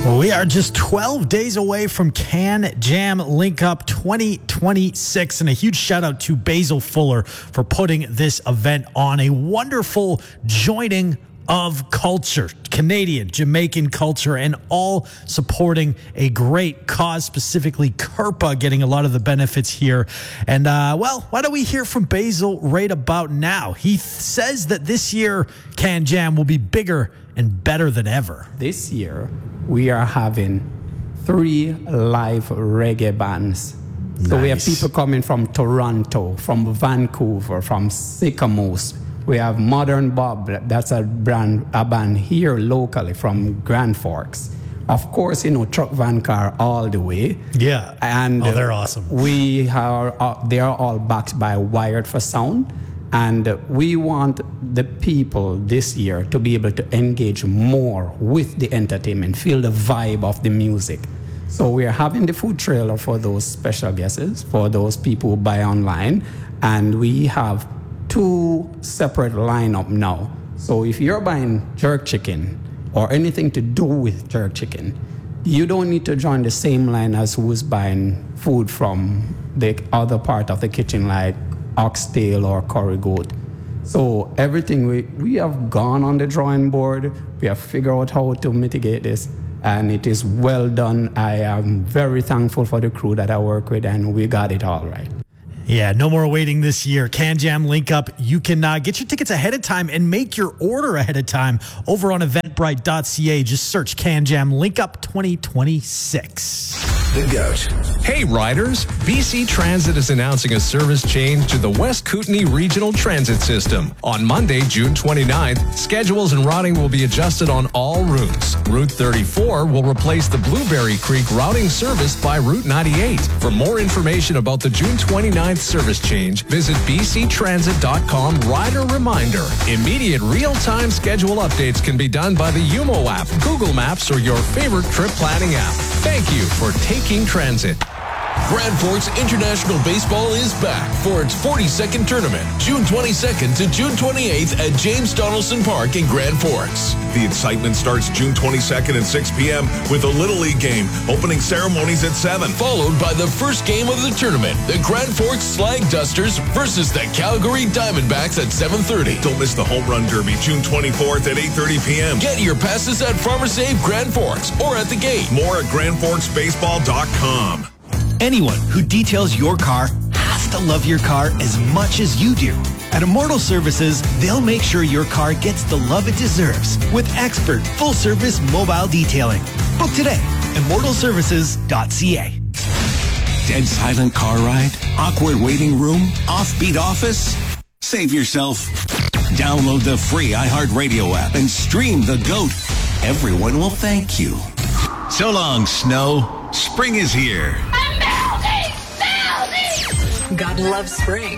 We are just 12 days away from Can Jam Link Up 2026, and a huge shout out to Basil Fuller for putting this event on. A wonderful joining of culture, Canadian, Jamaican culture, and all supporting a great cause, specifically KERPA getting a lot of the benefits here. And, why don't we hear from Basil right about now? He says that this year Can Jam will be bigger and better than ever. This year, we are having 3 live reggae bands. Nice. So we have people coming from Toronto, from Vancouver, from Sycamores. We have Modern Bob, that's a band here locally from Grand Forks. Of course, Truck Van Car all the way. Yeah. And they're awesome. They are all backed by Wired for Sound. And we want the people this year to be able to engage more with the entertainment, feel the vibe of the music. So we are having the food trailer for those special guests, for those people who buy online. And we have 2 separate lineup now. So if you're buying jerk chicken or anything to do with jerk chicken, you don't need to join the same line as who's buying food from the other part of the kitchen, like oxtail or curry goat. So everything, we have gone on the drawing board. We have figured out how to mitigate this, and it is well done. I am very thankful for the crew that I work with, and we got it all right. Yeah, no more waiting this year. Can Jam Link Up. You can get your tickets ahead of time and make your order ahead of time over on eventbrite.ca. Just search Can Jam Link Up 2026. The GOAT. Hey riders, BC Transit is announcing a service change to the West Kootenay Regional Transit System. On Monday, June 29th, schedules and routing will be adjusted on all routes. Route 34 will replace the Blueberry Creek routing serviced by Route 98. For more information about the June 29th service change, visit bctransit.com rider reminder. Immediate real-time schedule updates can be done by the Yumo app, Google Maps, or your favorite trip planning app. Thank you for taking transit. Grand Forks International Baseball is back for its 42nd tournament, June 22nd to June 28th at James Donaldson Park in Grand Forks. The excitement starts June 22nd at 6 p.m. with a Little League game, opening ceremonies at 7, followed by the first game of the tournament, the Grand Forks Slag Dusters versus the Calgary Diamondbacks at 7:30. Don't miss the Home Run Derby, June 24th at 8:30 p.m. Get your passes at Farmer Save Grand Forks or at the gate. More at GrandForksBaseball.com. Anyone who details your car has to love your car as much as you do. At Immortal Services, they'll make sure your car gets the love it deserves with expert full-service mobile detailing. Book today, immortalservices.ca. Dead silent car ride? Awkward waiting room? Offbeat office? Save yourself. Download the free iHeartRadio app and stream The GOAT. Everyone will thank you. So long, snow. Spring is here. God loves spring.